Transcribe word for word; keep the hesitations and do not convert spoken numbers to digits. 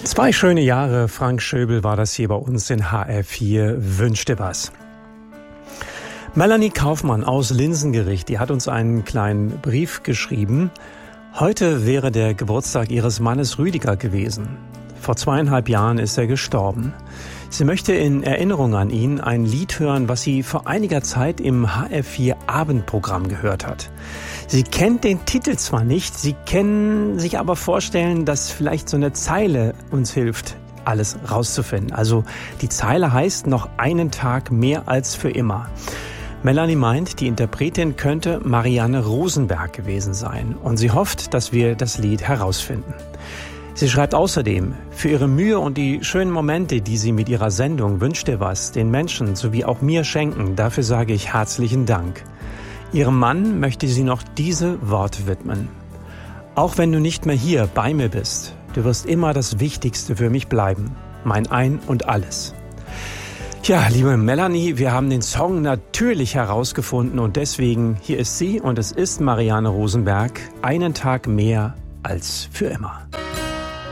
Zwei schöne Jahre, Frank Schöbel war das hier bei uns in H R vier, wünschte was. Melanie Kaufmann aus Linsengericht, die hat uns einen kleinen Brief geschrieben. Heute wäre der Geburtstag ihres Mannes Rüdiger gewesen. Vor zweieinhalb Jahren ist er gestorben. Sie möchte in Erinnerung an ihn ein Lied hören, was sie vor einiger Zeit im H R vier Abendprogramm gehört hat. Sie kennt den Titel zwar nicht, sie können sich aber vorstellen, dass vielleicht so eine Zeile uns hilft, alles rauszufinden. Also die Zeile heißt noch einen Tag mehr als für immer. Melanie meint, die Interpretin könnte Marianne Rosenberg gewesen sein und sie hofft, dass wir das Lied herausfinden. Sie schreibt außerdem, für ihre Mühe und die schönen Momente, die sie mit ihrer Sendung Wünsch dir was den Menschen sowie auch mir schenken, dafür sage ich herzlichen Dank. Ihrem Mann möchte sie noch diese Worte widmen. Auch wenn du nicht mehr hier bei mir bist, du wirst immer das Wichtigste für mich bleiben, mein Ein und Alles. Ja, liebe Melanie, wir haben den Song natürlich herausgefunden und deswegen, hier ist sie und es ist Marianne Rosenberg, einen Tag mehr als für immer.